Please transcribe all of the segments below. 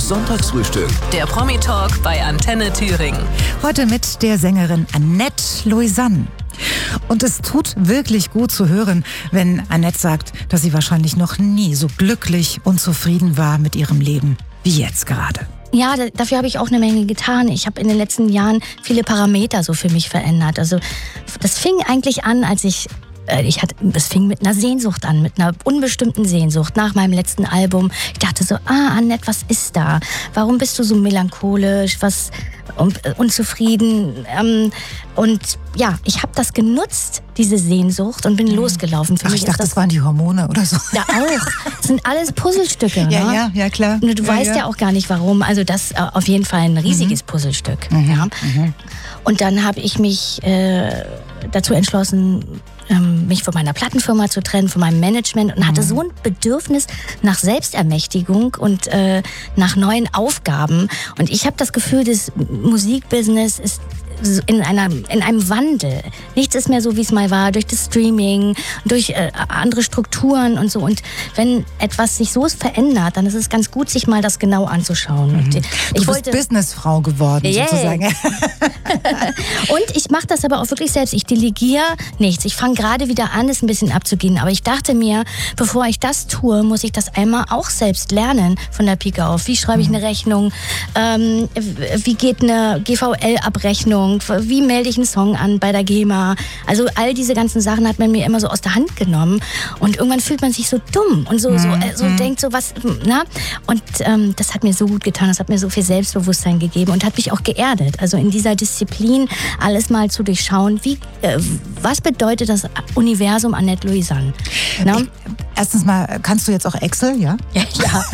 Sinas Sonntagsfrühstück. Der Promi-Talk bei Antenne Thüringen. Heute mit der Sängerin Annette Louisanne. Und es tut wirklich gut zu hören, wenn Annette sagt, dass sie wahrscheinlich noch nie so glücklich und zufrieden war mit ihrem Leben wie jetzt gerade. Ja, dafür habe ich auch eine Menge getan. Ich habe in den letzten Jahren viele Parameter so für mich verändert. Also das fing eigentlich an, als es fing mit einer Sehnsucht an, mit einer unbestimmten Sehnsucht nach meinem letzten Album. Ich dachte so, Annette, was ist da? Warum bist du so melancholisch, unzufrieden? Und ja, ich habe das genutzt, diese Sehnsucht, und bin losgelaufen. Für mich ich dachte, das waren die Hormone oder so. Ja, auch. Das sind alles Puzzlestücke. Ja, klar. Und du weißt ja auch gar nicht, warum. Also das auf jeden Fall ein riesiges Puzzlestück. Ja. Und dann habe ich mich dazu entschlossen, mich von meiner Plattenfirma zu trennen, von meinem Management, und hatte so ein Bedürfnis nach Selbstermächtigung und nach neuen Aufgaben. Und ich habe das Gefühl, das Musikbusiness ist in einem Wandel. Nichts ist mehr so, wie es mal war, durch das Streaming, durch andere Strukturen und so. Und wenn etwas sich so verändert, dann ist es ganz gut, sich mal das genau anzuschauen. Und du bist Businessfrau geworden, sozusagen. Und ich mache das aber auch wirklich selbst. Ich delegiere nichts. Ich fange gerade wieder an, es ein bisschen abzugehen. Aber ich dachte mir, bevor ich das tue, muss ich das einmal auch selbst lernen von der Pike auf. Wie schreibe ich eine Rechnung? Wie geht eine GVL-Abrechnung? Wie melde ich einen Song an bei der GEMA? Also all diese ganzen Sachen hat man mir immer so aus der Hand genommen. Und irgendwann fühlt man sich so dumm und so denkt so was, na? Und das hat mir so gut getan, das hat mir so viel Selbstbewusstsein gegeben und hat mich auch geerdet. Also in dieser Disziplin alles mal zu durchschauen, was bedeutet das Universum Annette Louisanne? Erstens mal, kannst du jetzt auch Excel, ja? Ja.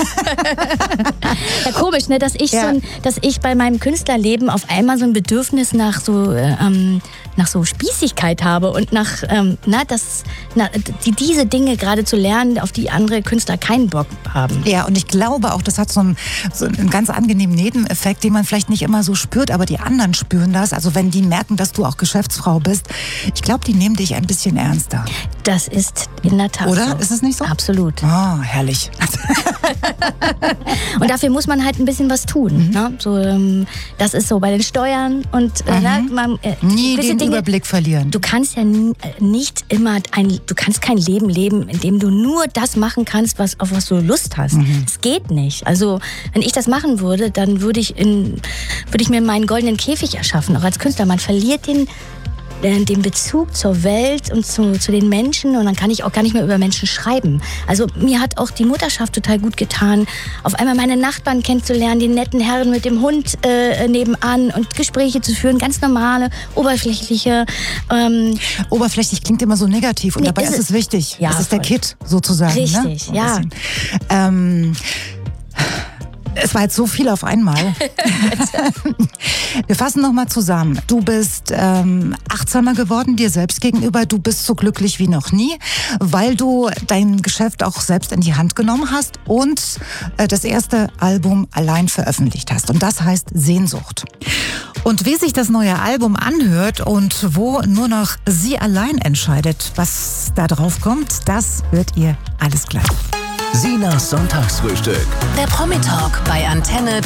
Ja, komisch, ne, dass ich bei meinem Künstlerleben auf einmal so ein Bedürfnis nach so Spießigkeit habe und diese Dinge gerade zu lernen, auf die andere Künstler keinen Bock haben. Ja, und ich glaube auch, das hat so einen ganz angenehmen Nebeneffekt, den man vielleicht nicht immer so spürt, aber die anderen spüren das. Also wenn die merken, dass du auch Geschäftsfrau bist, ich glaube, die nehmen dich ein bisschen ernster. Das ist in der Tat Oder? So. Ist es nicht so? Absolut. Oh, herrlich. Und dafür muss man halt ein bisschen was tun. Ne? So, das ist so bei den Steuern und nie den Überblick verlieren. Du kannst ja nicht immer du kannst kein Leben leben, in dem du nur das machen kannst, auf was du Lust hast. Es geht nicht. Also wenn ich das machen würde, dann würde ich mir meinen goldenen Käfig erschaffen, auch als Künstler. Man verliert den Bezug zur Welt und zu den Menschen, und dann kann ich auch gar nicht mehr über Menschen schreiben. Also mir hat auch die Mutterschaft total gut getan, auf einmal meine Nachbarn kennenzulernen, die netten Herren mit dem Hund nebenan und Gespräche zu führen, ganz normale, oberflächliche. Oberflächlich klingt immer so negativ, und dabei ist es wichtig. Ja, das ist der Kit sozusagen. Richtig, ne? Ja. Es war jetzt so viel auf einmal. Wir fassen nochmal zusammen. Du bist achtsamer geworden dir selbst gegenüber. Du bist so glücklich wie noch nie, weil du dein Geschäft auch selbst in die Hand genommen hast und das erste Album allein veröffentlicht hast. Und das heißt Sehnsucht. Und wie sich das neue Album anhört und wo nur noch sie allein entscheidet, was da drauf kommt, das hört ihr alles gleich. Sinas Sonntagsfrühstück. Der Promi-Talk bei Antenne